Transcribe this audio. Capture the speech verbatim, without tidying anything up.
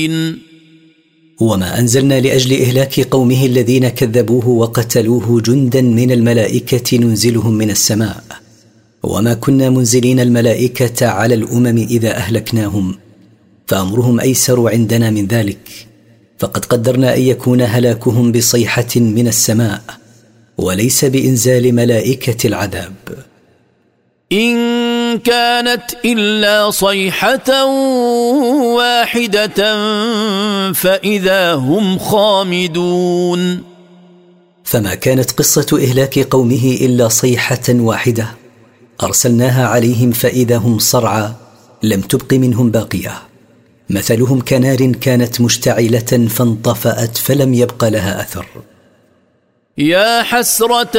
وما أنزلنا لأجل إهلاك قومه الذين كذبوه وقتلوه جندا من الملائكة ننزلهم من السماء، وما كنا منزلين الملائكة على الأمم إذا أهلكناهم، فأمرهم أيسر عندنا من ذلك، فقد قدرنا أن يكون هلاكهم بصيحة من السماء وليس بإنزال ملائكة العذاب. إن كانت إلا صيحة واحدة فإذا هم خامدون. فما كانت قصة إهلاك قومه إلا صيحة واحدة أرسلناها عليهم فإذا هم صرعى لم تبق منهم باقية، مثلهم كنار كانت مشتعلة فانطفأت فلم يبق لها أثر. يا حسرة